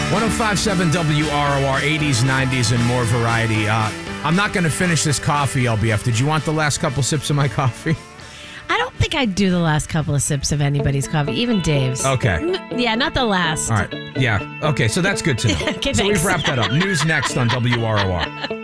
1057 WROR, 80s, 90s, and more variety. I'm not going to finish this coffee, LBF. Did you want the last couple sips of my coffee? I don't think I'd do the last couple of sips of anybody's coffee, even Dave's. Okay. Yeah, not the last. All right. Yeah. Okay, so that's good to know. Okay, so thanks. we've wrapped that up. News next on WROR.